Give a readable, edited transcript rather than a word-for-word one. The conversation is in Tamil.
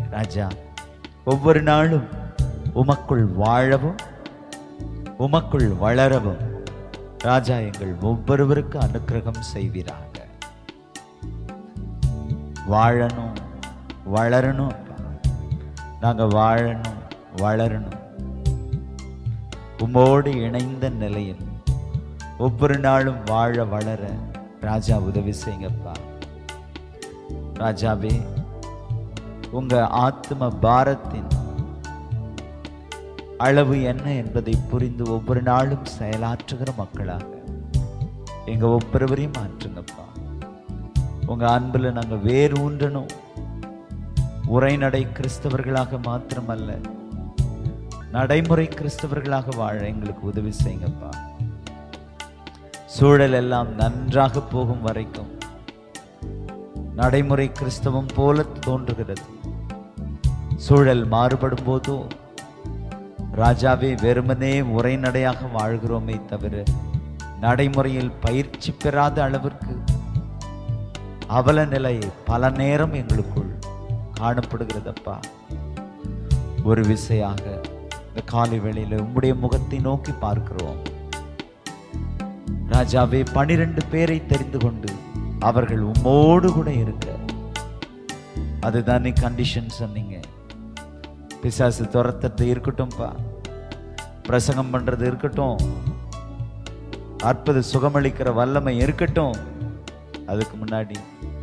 ராஜா, ஒவ்வொரு நாளும் உமக்குள் வாழவும் உமக்குள் வளரவும் ராஜா எங்கள் ஒவ்வொருவருக்கு அனுக்கிரகம் செய்வீராக. வாழணும், வளரணும். நாங்க வாழணும், வளரணும். உம்மோடு இணைந்த நிலையில் ஒவ்வொரு நாளும் வாழ வளர ராஜா உதவி செய்யுங்கப்பா. ராஜாவே, உங்க ஆத்ம பாரத்தின் அளவு என்ன என்பதை புரிந்து ஒவ்வொரு நாளும் செயலாற்றுகிற மக்களாக எங்க ஒவ்வொருவரையும் மாற்றுங்கப்பா. உங்க அன்புல நாங்க வேறு ஊன்றணும். உரைநடை கிறிஸ்தவர்களாக மாத்திரமல்ல, நடைமுறை கிறிஸ்தவர்களாக வாழ எங்களுக்கு உதவி செய்யுங்கப்பா. சூழல் எல்லாம் நன்றாக போகும் வரைக்கும் நடைமுறை கிறிஸ்தவம் போல தோன்றுகிறது. சூழல் மாறுபடும் போதோ ராஜாவே வெறுமனே உரைநடையாக வாழ்கிறோமே தவிர நடைமுறையில் பயிற்சி பெறாத அளவிற்கு அவல நிலை பல நேரம் எங்களுக்குள் காணப்படுகிறதப்பா. ஒரு விசையாக இந்த காலை வேளையில உம்முடைய முகத்தை நோக்கி பார்க்கிறோம் ராஜாவே. 12 பேரை தெரிந்து கொண்டு அவர்கள் உம்மோடு கூட இருக்க, அதுதானே கண்டிஷன் சொன்னீங்க. பிசாசு துரத்துறது இருக்கட்டும்பா, பிரசங்கம் பண்றது இருக்கட்டும், அற்புத சுகமளிக்கிற வல்லமை இருக்கட்டும், அதுக்கு முன்னாடி